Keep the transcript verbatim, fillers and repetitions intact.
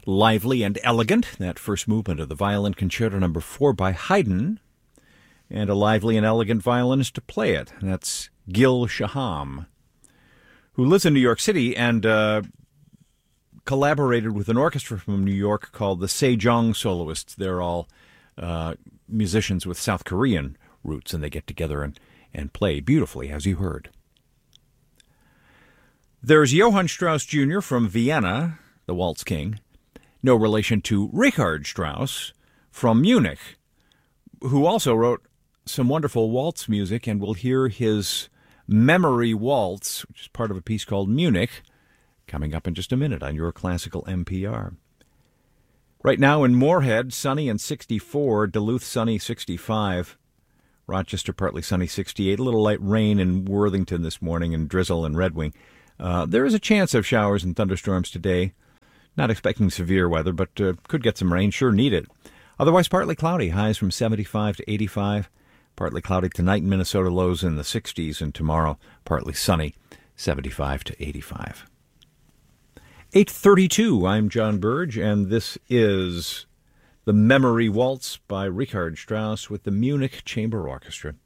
Lively and Elegant, that first movement of the Violin Concerto Number four by Haydn, and a lively and elegant violinist to play it. That's Gil Shaham, who lives in New York City and uh, collaborated with an orchestra from New York called the Sejong Soloists. They're all uh, musicians with South Korean roots, and they get together and, and play beautifully, as you heard. There's Johann Strauss Junior from Vienna, the Waltz King, no relation to Richard Strauss from Munich, who also wrote some wonderful waltz music, and we'll hear his Memory Waltz, which is part of a piece called Munich, coming up in just a minute on your classical N P R. Right now in Moorhead, sunny and sixty-four, Duluth sunny sixty-five, Rochester partly sunny sixty-eight, a little light rain in Worthington this morning and drizzle in Red Wing. Uh, there is a chance of showers and thunderstorms today. Not expecting severe weather, but uh, could get some rain. Sure need it. Otherwise, partly cloudy. Highs from seventy-five to eighty-five. Partly cloudy tonight in Minnesota, lows in the sixties. And tomorrow, partly sunny, seventy-five to eighty-five. eight thirty-two, I'm John Burge, and this is the Memory Waltz by Richard Strauss with the Munich Chamber Orchestra.